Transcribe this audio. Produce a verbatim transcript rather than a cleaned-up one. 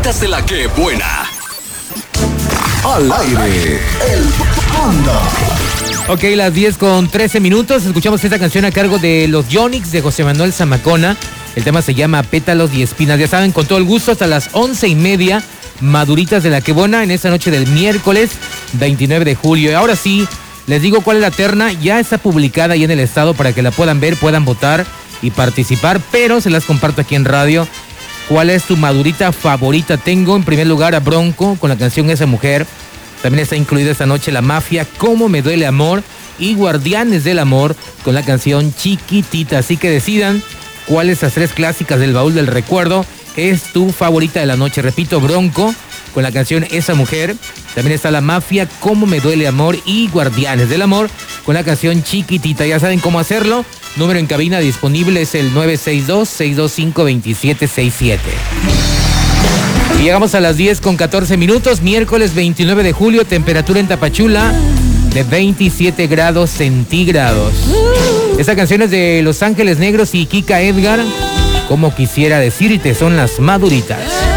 Maduritas de la que buena. Al aire, el Panda. Ok, las diez con trece minutos. Escuchamos esta canción a cargo de los Yonix de José Manuel Zamacona. El tema se llama Pétalos y Espinas. Ya saben, con todo el gusto, hasta las once y media, Maduritas de la que buena, en esta noche del miércoles veintinueve de julio. Y ahora sí, les digo cuál es la terna. Ya está publicada ahí en el estado para que la puedan ver, puedan votar y participar, pero se las comparto aquí en radio. ¿Cuál es tu madurita favorita? Tengo en primer lugar a Bronco con la canción Esa Mujer. También está incluida esta noche La Mafia, Cómo Me Duele Amor, y Guardianes del Amor con la canción Chiquitita. Así que decidan cuál de estas tres clásicas del baúl del recuerdo es tu favorita de la noche. Repito, Bronco con la canción Esa Mujer. También está La Mafia, Cómo Me Duele Amor, y Guardianes del Amor con la canción Chiquitita. Ya saben cómo hacerlo. Número en cabina disponible es el nueve seis dos, seis dos cinco, dos siete seis siete. Y llegamos a las diez con catorce minutos, miércoles veintinueve de julio, temperatura en Tapachula de veintisiete grados centígrados. Esta canción es de Los Ángeles Negros y Kika Edgar. Como quisiera decirte, son las Maduritas.